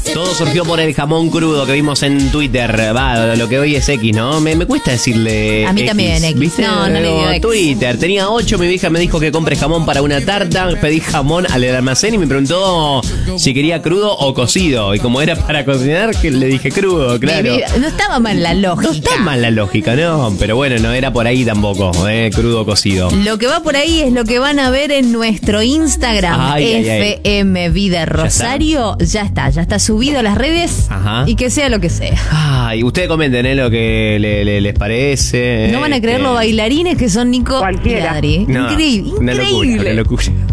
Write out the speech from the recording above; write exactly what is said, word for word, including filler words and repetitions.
Todo surgió por el jamón crudo que vimos en Twitter. Va, lo que hoy es X, ¿no? Me, me cuesta decirle A mí X, también X. ¿viste? No, no le digo X. Twitter. Tenía ocho, mi vieja me dijo que compre jamón para una tarta. Pedí jamón al almacén y me preguntó si quería crudo o cocido. Y como era para cocinar, que le dije crudo, claro. Mi vida, no estaba mal la lógica. No está mal la lógica, ¿no? Pero bueno, no era por ahí tampoco, ¿eh? Crudo o cocido. Lo que va por ahí es lo que van a ver en nuestro Instagram. Ay, ay, ay. F M Vida Rosario. Ya está, ya está subido a las redes. Ajá. Y que sea lo que sea. Ay, ustedes comenten, ¿eh? Lo que le, le- les parece. No van a creer eh, los bailarines que son Nico Cualquiera. y Adri. No, Increíble, una locura, increíble. una locura.